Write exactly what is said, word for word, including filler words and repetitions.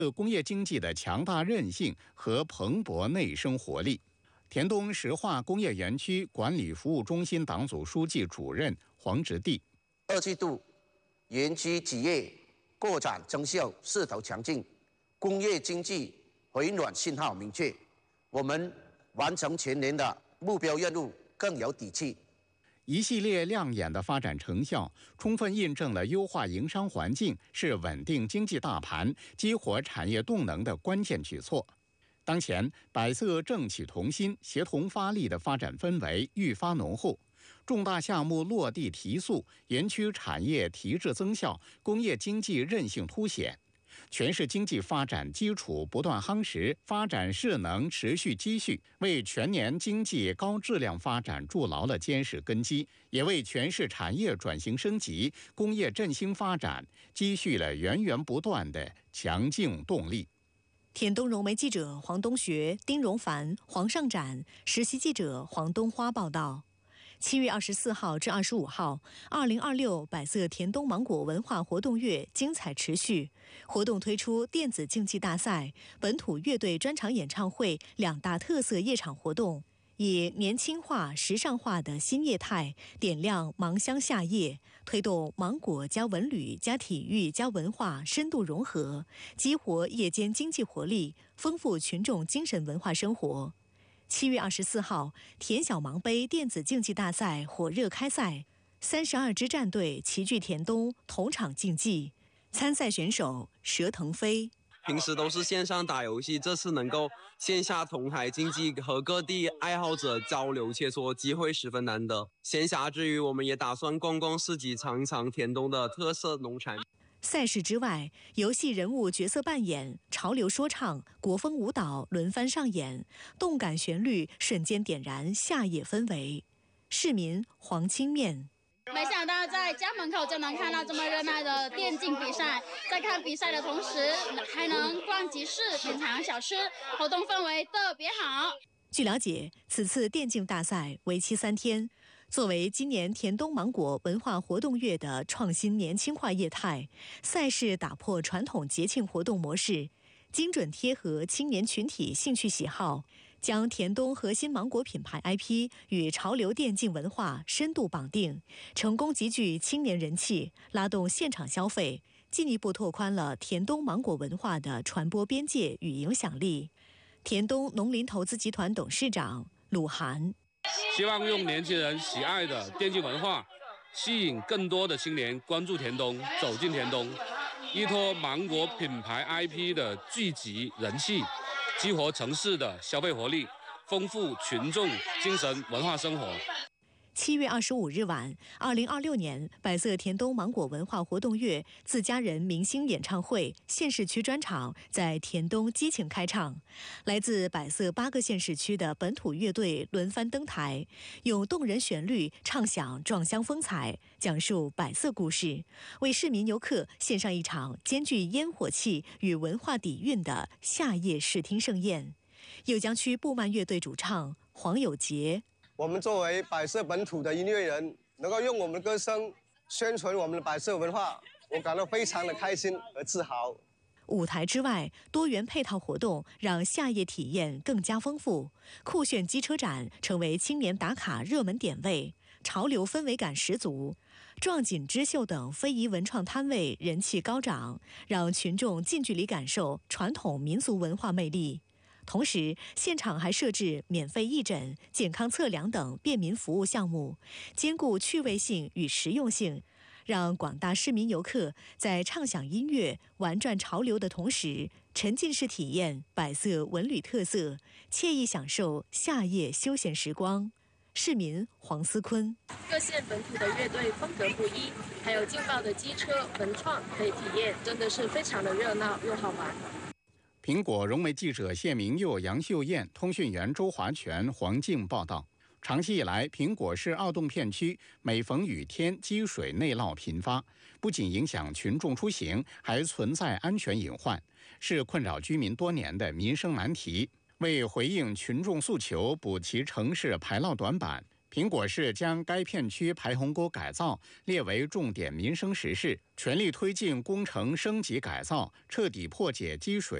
工业经济的强大韧性和蓬勃内生活力。田东石化工业园区管理服务中心党组书记主任黄直地， 二季度园区企业扩展增效势头强劲，工业经济回暖信号明确，我们完成全年的目标任务更有底气。 一系列亮眼的发展成效，充分印证了优化营商环境是稳定经济大盘、激活产业动能的关键举措。当前，百色政企同心、协同发力的发展氛围愈发浓厚，重大项目落地提速，园区产业提质增效，工业经济韧性凸显。全市经济发展基础不断夯实，发展势能持续积蓄，为全年经济高质量发展筑牢了坚实根基，也为全市产业转型升级、工业振兴发展积蓄了源源不断的强劲动力。 田东融媒记者黄东学、丁荣凡、黄尚展，实习记者黄东花报道。七月二十四号至二十五号，二零二六百色田东芒果文化活动月精彩持续。活动推出电子竞技大赛、本土乐队专场演唱会两大特色夜场活动，以年轻化、时尚化的新业态点亮芒乡夏夜，推动芒果加文旅加体育加文化深度融合，激活夜间经济活力，丰富群众精神文化生活。七月二十四号，田小芒杯电子竞技大赛火热开赛，三十二支战队齐聚田东同场竞技。参赛选手佘腾飞， 平时都是线上打游戏，这次能够线下同台竞技，和各地爱好者交流切磋，机会十分难得。闲暇之余，我们也打算逛逛市集，尝一尝田东的特色农产品。 赛事之外，游戏人物角色扮演、潮流说唱、国风舞蹈轮番上演，动感旋律瞬间点燃夏夜氛围。市民黄清面， 没想到在家门口就能看到这么热闹的电竞比赛，在看比赛的同时，还能逛集市、品尝小吃，活动氛围特别好。 据了解，此次电竞大赛为期三天，作为今年田东芒果文化活动月的创新年轻化业态，赛事打破传统节庆活动模式，精准贴合青年群体兴趣喜好，将田东核心芒果品牌 I P 与潮流电竞文化深度绑定，成功集聚青年人气，拉动现场消费，进一步拓宽了田东芒果文化的传播边界与影响力。田东农林投资集团董事长鲁涵， 希望用年轻人喜爱的电竞文化，吸引更多的青年关注田东，走进田东，依托芒果品牌 I P 的聚集人气，激活城市的消费活力，丰富群众精神文化生活。 七月二十五日晚，二零二六年百色田东芒果文化活动月自家人明星演唱会县市区专场在田东激情开唱，来自百色八个县市区的本土乐队轮番登台，用动人旋律唱响壮乡风采，讲述百色故事，为市民游客献上一场兼具烟火气与文化底蕴的夏夜视听盛宴。酉江区布曼乐队主唱黄有杰， 我们作为百色本土的音乐人，能够用我们的歌声宣传我们的百色文化，我感到非常的开心和自豪。 舞台之外，多元配套活动让夏夜体验更加丰富。酷炫机车展成为青年打卡热门点位，潮流氛围感十足。壮锦织绣等非遗文创摊位人气高涨，让群众近距离感受传统民俗文化魅力。同时，现场还设置免费义诊、健康测量等便民服务项目，兼顾趣味性与实用性，让广大市民游客在畅享音乐、玩转潮流的同时，沉浸式体验百色文旅特色，惬意享受夏夜休闲时光。市民黄思坤， 各县本土的乐队风格不一，还有劲爆的机车文创可以体验，真的是非常的热闹又好玩。 苹果融媒记者谢明佑、杨秀燕，通讯员周华全、黄静报道。长期以来，苹果市奥洞片区每逢雨天积水内涝频发，不仅影响群众出行，还存在安全隐患，是困扰居民多年的民生难题。为回应群众诉求，补齐城市排涝短板， 苹果市将该片区排洪沟改造列为重点民生实事，全力推进工程升级改造，彻底破解积水